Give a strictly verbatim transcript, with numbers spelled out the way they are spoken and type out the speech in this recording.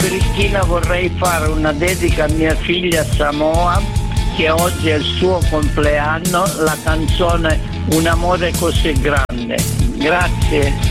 Cristina, vorrei fare una dedica a mia figlia Samoa, che oggi è il suo compleanno, la canzone Un amore così grande. Grazie.